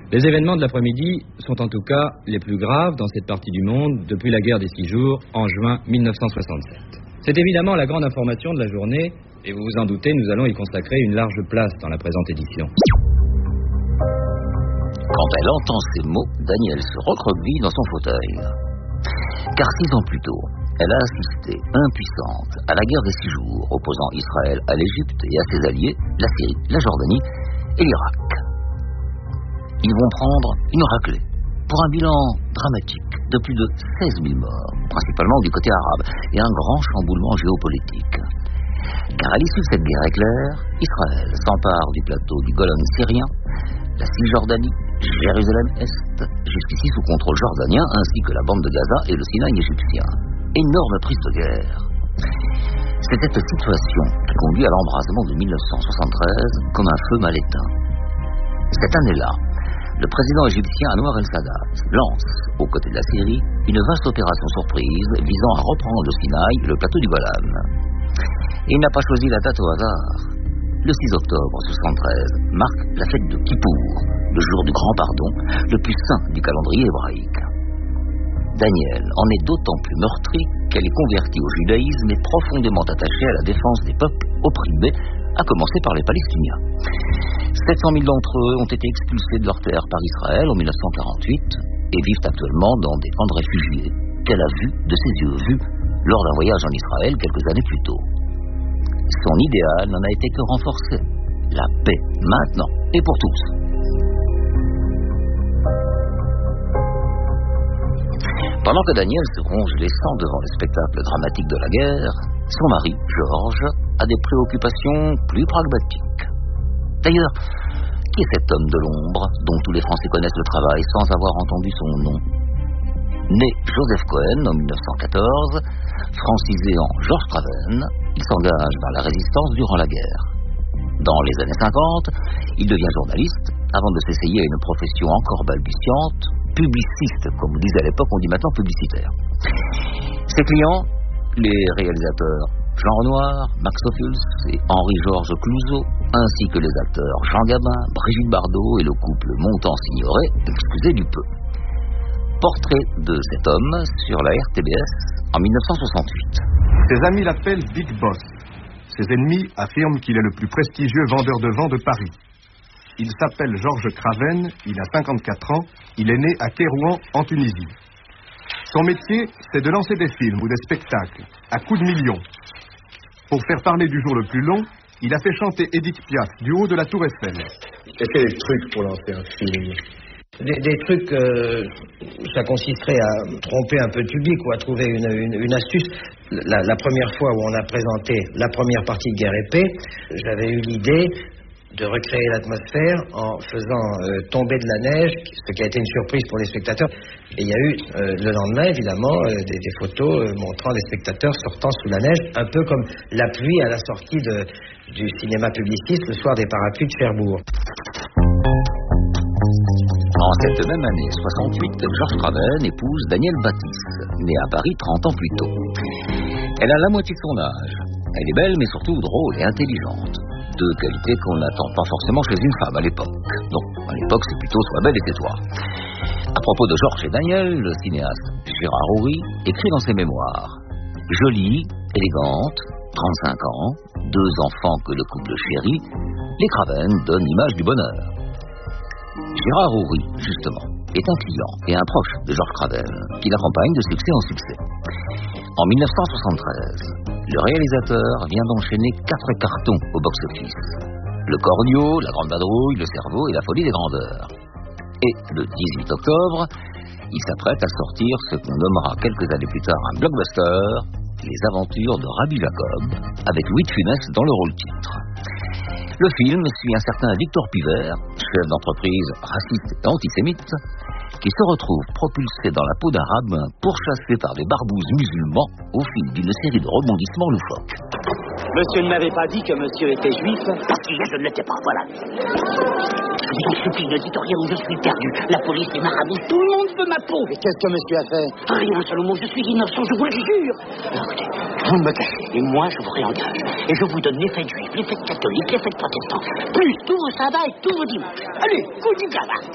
Les événements de l'après-midi sont en tout cas les plus graves dans cette partie du monde depuis la guerre des 6 jours en juin 1967. C'est évidemment la grande information de la journée et vous vous en doutez, nous allons y consacrer une large place dans la présente édition. Quand elle entend ces mots, Danielle se recroqueville dans son fauteuil. Car 6 ans plus tôt, elle a assisté, impuissante, à la guerre des 6 jours opposant Israël à l'Égypte et à ses alliés, la Syrie, la Jordanie et l'Irak. Ils vont prendre une raclée pour un bilan dramatique de plus de 16 000 morts, principalement du côté arabe, et un grand chamboulement géopolitique. Car à l'issue de cette guerre éclair, Israël s'empare du plateau du Golan syrien, la Cisjordanie, Jérusalem-Est, jusqu'ici sous contrôle jordanien, ainsi que la bande de Gaza et le Sinaï égyptien. Énorme prise de guerre. C'est cette situation qui conduit à l'embrasement de 1973 comme un feu mal éteint. Cette année-là, le président égyptien Anwar el-Sadat lance, aux côtés de la Syrie, une vaste opération surprise visant à reprendre le Sinaï et le plateau du Golan. Et il n'a pas choisi la date au hasard. Le 6 octobre 1973 marque la fête de Kippour, le jour du grand pardon, le plus saint du calendrier hébraïque. Danielle en est d'autant plus meurtrie qu'elle est convertie au judaïsme et profondément attachée à la défense des peuples opprimés, à commencer par les Palestiniens. 700 000 d'entre eux ont été expulsés de leur terre par Israël en 1948 et vivent actuellement dans des camps de réfugiés qu'elle a vus de ses yeux vus lors d'un voyage en Israël quelques années plus tôt. Son idéal n'en a été que renforcé. La paix, maintenant et pour tous. Pendant que Danielle se ronge les sangs devant le spectacle dramatique de la guerre, son mari, Georges, a des préoccupations plus pragmatiques. D'ailleurs, qui est cet homme de l'ombre dont tous les Français connaissent le travail sans avoir entendu son nom? Né Joseph Cohen en 1914, francisé en Georges Craven, il s'engage dans la résistance durant la guerre. Dans les années 50, il devient journaliste avant de s'essayer à une profession encore balbutiante, publiciste, comme on disait à l'époque, on dit maintenant publicitaire. Ses clients, les réalisateurs Jean Renoir, Max Ophuls et Henri-Georges Clouzot, ainsi que les acteurs Jean Gabin, Brigitte Bardot et le couple Montand-Signoret, excusez du peu. Portrait de cet homme sur la RTBS en 1968. Ses amis l'appellent Big Boss. Ses ennemis affirment qu'il est le plus prestigieux vendeur de vin de Paris. Il s'appelle Georges Craven, il a 54 ans, il est né à Kérouan, en Tunisie. Son métier, c'est de lancer des films ou des spectacles, à coups de millions. Pour faire parler du jour le plus long, il a fait chanter Edith Piaf du haut de la Tour Eiffel. Quels sont les trucs pour lancer un film ? Des trucs, ça consisterait à tromper un peu le public ou à trouver une astuce. La première fois où on a présenté la première partie de Guerre et Paix, j'avais eu l'idée de recréer l'atmosphère en faisant tomber de la neige, ce qui a été une surprise pour les spectateurs. Et il y a eu le lendemain, évidemment, des photos montrant les spectateurs sortant sous la neige, un peu comme la pluie à la sortie du cinéma publiciste le soir des parapluies de Cherbourg. En cette même année 68, Georges Craven épouse Danielle Baptiste, née à Paris 30 ans plus tôt. Elle a la moitié de son âge. Elle est belle, mais surtout drôle et intelligente. Deux qualités qu'on n'attend pas forcément chez une femme à l'époque. Non, à l'époque, c'est plutôt sois belle et tais-toi. À propos de Georges et Danielle, le cinéaste Gérard Houry écrit dans ses mémoires: jolie, élégante, 35 ans, 2 enfants que le couple chérit, les Craven donnent l'image du bonheur. Gérard Houry, justement, est un client et un proche de Georges Craven, qui l'accompagne de succès en succès. En 1973, le réalisateur vient d'enchaîner 4 cartons au box-office. Le Cornio, La Grande Vadrouille, Le Cerveau et La Folie des Grandeurs. Et le 18 octobre, il s'apprête à sortir ce qu'on nommera quelques années plus tard un blockbuster, Les Aventures de Rabbi Jacob, avec Louis de Funès dans le rôle titre. Le film suit un certain Victor Pivert, chef d'entreprise raciste et antisémite, qui se retrouve propulsé dans la peau d'un rabbin pourchassé par des barbouzes musulmans au fil d'une série de rebondissements loufoques. Monsieur ne m'avait pas dit que monsieur était juif? Parce que je ne l'étais pas, voilà. Je vous supplie, ne dites rien où je suis perdu. La police, les marabouts, tout le monde veut ma peau. Et qu'est-ce que monsieur a fait? Rien, Salomon, je suis innocent, je vous le jure. Alors, écoutez, vous me cachez, et moi je vous réengage. Et je vous donne les fêtes juifs, les fêtes catholiques, les fêtes protestants. Plus tous vos sabbats et tous vos dimanches. Allez, coup du gala.